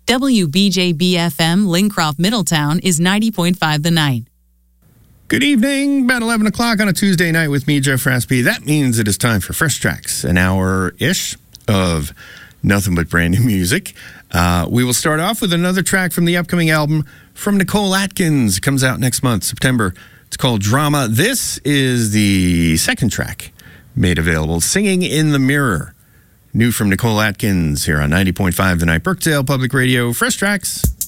WBJB-FM Lincroft Middletown is 90.5 The Night. Good evening, about 11 o'clock on a Tuesday night with me, Jeff Raspy. That means it is time for Fresh Tracks, an hour-ish of nothing but brand new music. We will start off with another track from the upcoming album from Nicole Atkins. It comes out next month, September. It's called Drama. This is the second track made available, Singing in the Mirror. New from Nicole Atkins here on 90.5 The Night, Brookdale Public Radio. Fresh Tracks.